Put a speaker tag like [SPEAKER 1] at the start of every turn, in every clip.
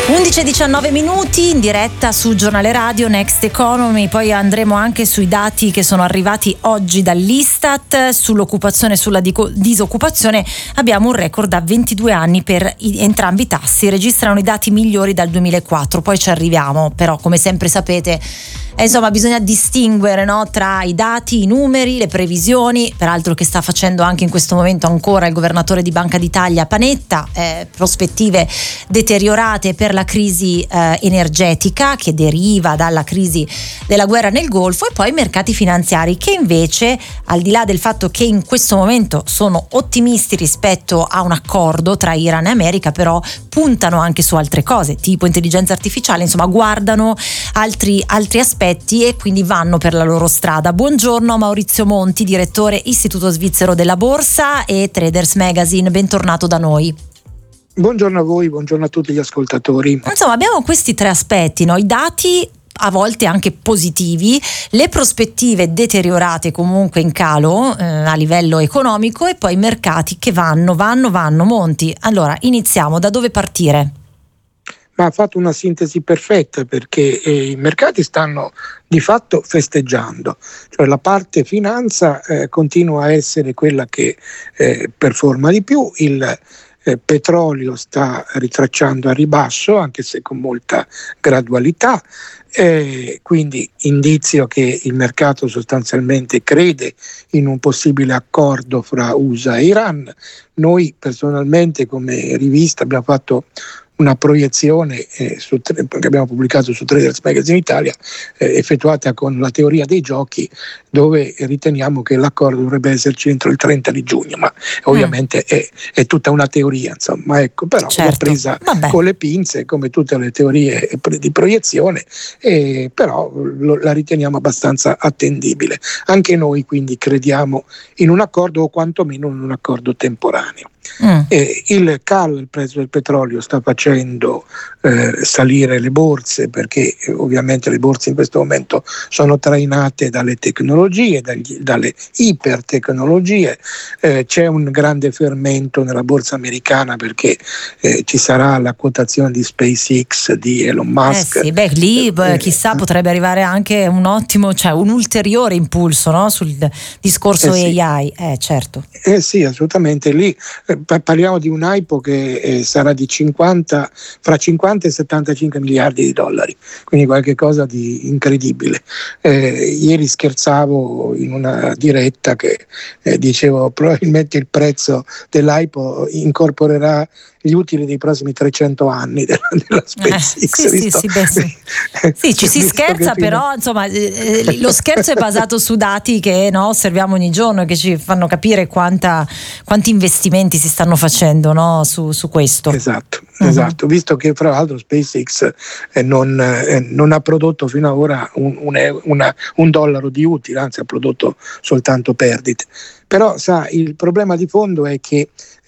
[SPEAKER 1] 11:19 in diretta su Giornale Radio Next Economy. Poi andremo anche sui dati che sono arrivati oggi dall'Istat sull'occupazione e sulla disoccupazione. Abbiamo un record a 22 anni per entrambi i tassi, registrano i dati migliori dal 2004, poi ci arriviamo, però come sempre sapete insomma bisogna distinguere, no, tra i dati, i numeri, le previsioni, peraltro che sta facendo anche in questo momento ancora il governatore di Banca d'Italia Panetta, prospettive deteriorate per la crisi energetica che deriva dalla crisi della guerra nel Golfo, e poi i mercati finanziari che invece, al di là del fatto che in questo momento sono ottimisti rispetto a un accordo tra Iran e America, però puntano anche su altre cose tipo intelligenza artificiale, insomma guardano altri aspetti e quindi vanno per la loro strada. Buongiorno Maurizio Monti, direttore Istituto Svizzero della Borsa e Traders Magazine, bentornato da noi.
[SPEAKER 2] Buongiorno a voi, buongiorno a tutti gli ascoltatori.
[SPEAKER 1] Insomma, abbiamo questi tre aspetti, no? I dati a volte anche positivi, le prospettive deteriorate comunque in calo a livello economico, e poi i mercati che vanno. Monti, allora iniziamo, da dove partire?
[SPEAKER 2] Ma ha fatto una sintesi perfetta, perché i mercati stanno di fatto festeggiando, cioè la parte finanza continua a essere quella che performa di più, il petrolio sta ritracciando a ribasso anche se con molta gradualità, quindi indizio che il mercato sostanzialmente crede in un possibile accordo fra USA e Iran. Noi personalmente come rivista abbiamo fatto una proiezione che abbiamo pubblicato su Traders Magazine Italia, effettuata con la teoria dei giochi, dove riteniamo che l'accordo dovrebbe esserci entro il 30 di giugno, ma ovviamente è tutta una teoria, insomma, ecco, però l'ho presa con le pinze come tutte le teorie di proiezione, però la riteniamo abbastanza attendibile. Anche noi quindi crediamo in un accordo, o quantomeno in un accordo temporaneo. Il calo del prezzo del petrolio sta facendo salire le borse, perché ovviamente le borse in questo momento sono trainate dalle tecnologie, dalle ipertecnologie. C'è un grande fermento nella borsa americana perché ci sarà la quotazione di SpaceX di Elon Musk.
[SPEAKER 1] Lì chissà, potrebbe arrivare anche un ottimo, cioè un ulteriore impulso, no? Sul discorso AI. Certo.
[SPEAKER 2] Sì, assolutamente. Lì parliamo di un IPO che sarà di fra 50 e 75 miliardi di dollari, quindi qualche cosa di incredibile. Ieri scherzavo in una diretta che dicevo probabilmente il prezzo dell'IPO incorporerà gli utili dei prossimi 300 anni della SpaceX.
[SPEAKER 1] Sì, ci si scherza, però insomma lo scherzo è basato su dati che osserviamo ogni giorno e che ci fanno capire quanti investimenti si stanno facendo, no, su questo.
[SPEAKER 2] Esatto, visto che fra l'altro SpaceX non ha prodotto fino ad ora un dollaro di utile, anzi ha prodotto soltanto perdite. Però il problema di fondo è che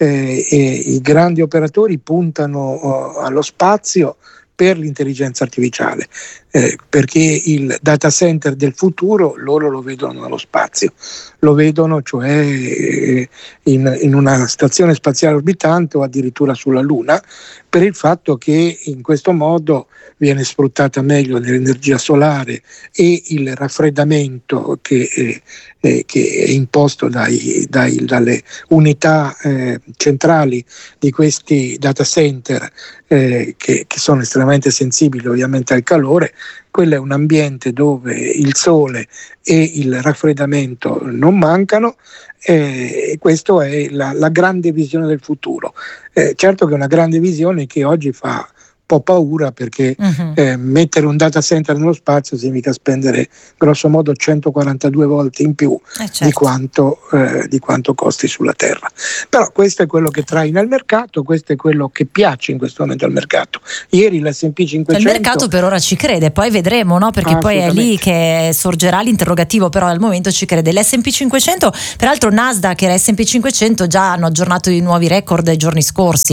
[SPEAKER 2] i grandi operatori puntano allo spazio per l'intelligenza artificiale, perché il data center del futuro loro lo vedono nello spazio, lo vedono cioè in una stazione spaziale orbitante o addirittura sulla Luna, per il fatto che in questo modo viene sfruttata meglio l'energia solare e il raffreddamento che è imposto dalle unità centrali di questi data center, che sono estremamente sensibili ovviamente al calore. Quello è un ambiente dove il sole e il raffreddamento non mancano, e questa è la grande visione del futuro. Certo che è una grande visione che oggi fa po' paura, perché mettere un data center nello spazio significa spendere grosso modo 142 volte in più di quanto costi sulla Terra. Però questo è quello che traina il mercato, questo è quello che piace in questo momento al mercato. Ieri l'S&P 500...
[SPEAKER 1] Il mercato per ora ci crede, poi vedremo, no? Perché poi è lì che sorgerà l'interrogativo, però al momento ci crede. L'S&P 500, peraltro Nasdaq e l'S&P 500 già hanno aggiornato i nuovi record dei giorni scorsi.
[SPEAKER 2] Sì.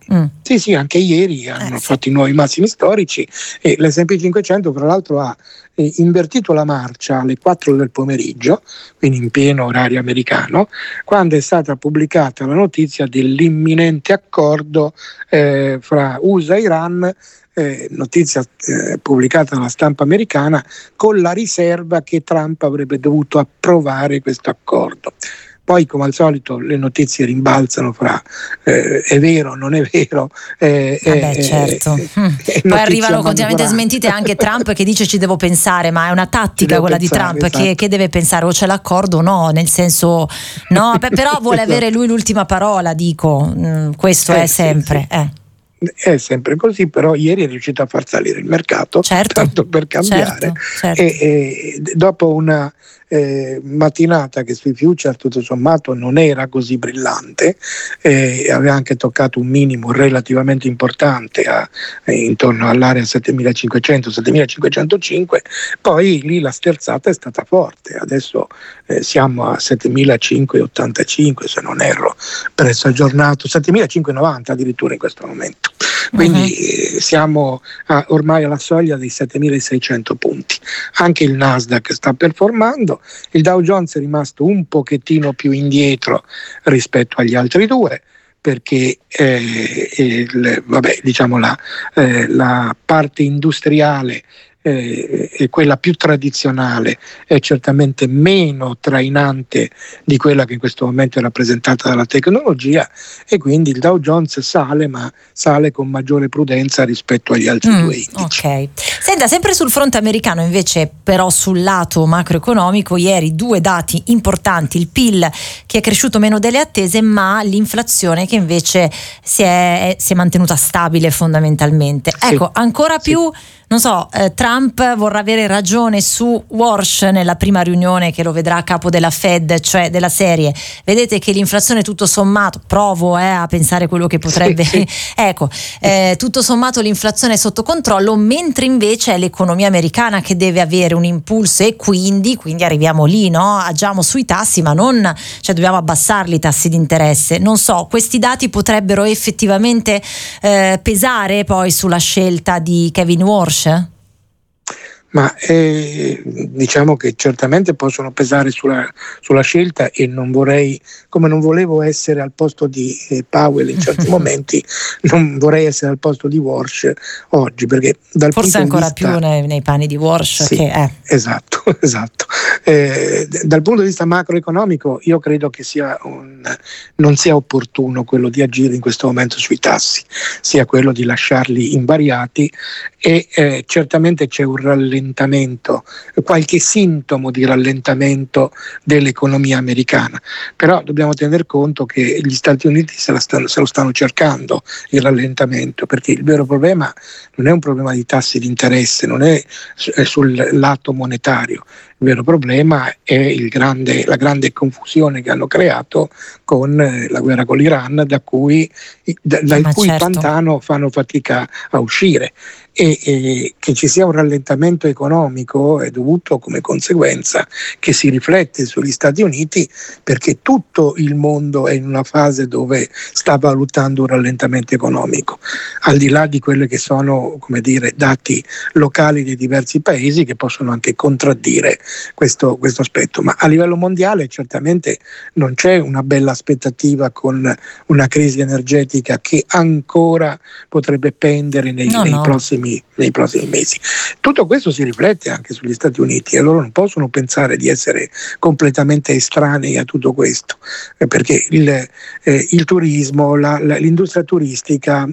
[SPEAKER 2] Sì, anche ieri hanno fatto i nuovi massimi storici e l'S&P 500 tra l'altro ha invertito la marcia alle 4 del pomeriggio, quindi in pieno orario americano, quando è stata pubblicata la notizia dell'imminente accordo fra USA e Iran, notizia pubblicata dalla stampa americana, con la riserva che Trump avrebbe dovuto approvare questo accordo. Poi, come al solito, le notizie rimbalzano fra è vero, non è vero.
[SPEAKER 1] Certo. Poi arrivano continuamente smentite, anche Trump che dice ci devo pensare, ma è una tattica quella di Trump, esatto. che deve pensare o c'è l'accordo o no, nel senso no, però vuole avere lui l'ultima parola, dico, questo è sempre.
[SPEAKER 2] Sì. È sempre così, però ieri è riuscito a far salire il mercato, tanto per cambiare.
[SPEAKER 1] Certo.
[SPEAKER 2] E dopo una mattinata che sui future tutto sommato non era così brillante, aveva anche toccato un minimo relativamente importante intorno all'area 7500-7505, poi lì la sterzata è stata forte, adesso siamo a 7585 se non erro, prezzo aggiornato 7590 addirittura in questo momento, quindi siamo ormai alla soglia dei 7600 punti. Anche il Nasdaq sta performando, il Dow Jones è rimasto un pochettino più indietro rispetto agli altri due, perché la parte industriale e quella più tradizionale è certamente meno trainante di quella che in questo momento è rappresentata dalla tecnologia, e quindi il Dow Jones sale, ma sale con maggiore prudenza rispetto agli altri due indici.
[SPEAKER 1] Ok. Senta, sempre sul fronte americano invece, però sul lato macroeconomico, ieri due dati importanti: il PIL che è cresciuto meno delle attese, ma l'inflazione che invece si è mantenuta stabile fondamentalmente. Ecco, ancora più, non so, Trump vorrà avere ragione su Walsh nella prima riunione che lo vedrà a capo della Fed, cioè della serie, vedete che l'inflazione tutto sommato, provo a pensare quello che potrebbe, ecco, tutto sommato l'inflazione è sotto controllo, mentre invece è l'economia americana che deve avere un impulso, e quindi arriviamo lì, no? Agiamo sui tassi, ma non, cioè dobbiamo abbassarli i tassi di interesse. Non so, questi dati potrebbero effettivamente pesare poi sulla scelta di Kevin Walsh?
[SPEAKER 2] Ma diciamo che certamente possono pesare sulla scelta, e non vorrei, come non volevo essere al posto di Powell in certi momenti, non vorrei essere al posto di Walsh oggi, perché dal
[SPEAKER 1] forse
[SPEAKER 2] punto
[SPEAKER 1] ancora
[SPEAKER 2] di vista,
[SPEAKER 1] più nei panni di Walsh,
[SPEAKER 2] sì,
[SPEAKER 1] che è.
[SPEAKER 2] Esatto. Dal punto di vista macroeconomico io credo che non sia opportuno quello di agire in questo momento sui tassi, sia quello di lasciarli invariati, e certamente c'è un rallentamento, qualche sintomo di rallentamento dell'economia americana, però dobbiamo tener conto che gli Stati Uniti se lo stanno cercando il rallentamento, perché il vero problema non è un problema di tassi di interesse, non è sul lato monetario. Il vero problema è la grande confusione che hanno creato con la guerra con l'Iran, dal cui pantano fanno fatica a uscire, e che ci sia un rallentamento economico è dovuto come conseguenza che si riflette sugli Stati Uniti, perché tutto il mondo è in una fase dove sta valutando un rallentamento economico, al di là di quelle che sono, come dire, dati locali dei diversi paesi che possono anche contraddire questo aspetto. Ma a livello mondiale certamente non c'è una bella aspettativa, con una crisi energetica che ancora potrebbe pendere nei prossimi mesi. Tutto questo si riflette anche sugli Stati Uniti, e loro non possono pensare di essere completamente estranei a tutto questo, perché il turismo, l'industria turistica,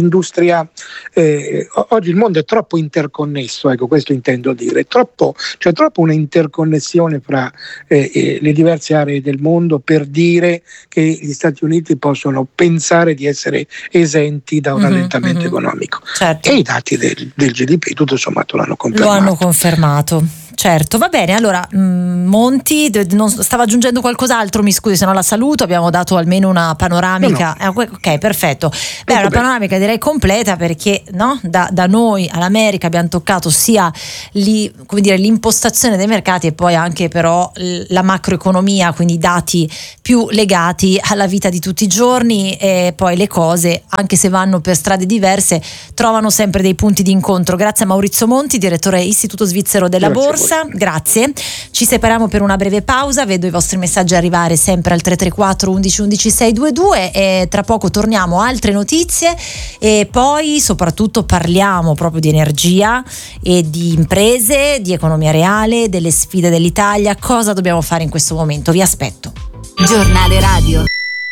[SPEAKER 2] oggi il mondo è troppo interconnesso, ecco, questo intendo dire, c'è troppo una interconnessione fra le diverse aree del mondo per dire che gli Stati Uniti possono pensare di essere esenti da un rallentamento economico.
[SPEAKER 1] Certo.
[SPEAKER 2] E i dati del GDP tutto sommato l'hanno confermato.
[SPEAKER 1] Lo hanno confermato. certo, va bene. Allora Monti stava aggiungendo qualcos'altro, mi scusi se non la saluto, abbiamo dato almeno una panoramica.
[SPEAKER 2] No.
[SPEAKER 1] Ok, perfetto. Beh, una panoramica direi completa, perché no? Da noi all'America abbiamo toccato sia l'impostazione dei mercati e poi anche però la macroeconomia, quindi i dati più legati alla vita di tutti i giorni, e poi le cose, anche se vanno per strade diverse, trovano sempre dei punti di incontro. Grazie a Maurizio Monti, direttore Istituto Svizzero della Borsa. Grazie. Ci separiamo per una breve pausa, vedo i vostri messaggi arrivare sempre al 334 11 11 622 e tra poco torniamo, altre notizie e poi soprattutto parliamo proprio di energia e di imprese, di economia reale, delle sfide dell'Italia, cosa dobbiamo fare in questo momento. Vi aspetto.
[SPEAKER 3] Giornale radio.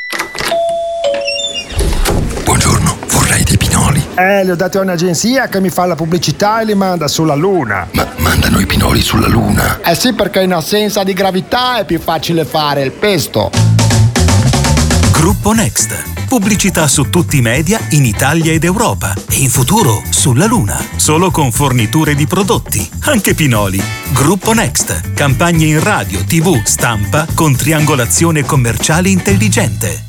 [SPEAKER 4] Buongiorno, vorrei dei pinoli.
[SPEAKER 5] Li ho dati a un'agenzia che mi fa la pubblicità e li manda sulla Luna.
[SPEAKER 4] Ma mandano i pinoli sulla Luna?
[SPEAKER 5] Eh sì, perché in assenza di gravità è più facile fare il pesto.
[SPEAKER 6] Gruppo Next. Pubblicità su tutti i media in Italia ed Europa e in futuro sulla Luna. Solo con forniture di prodotti, anche pinoli. Gruppo Next. Campagne in radio, TV, stampa con triangolazione commerciale intelligente.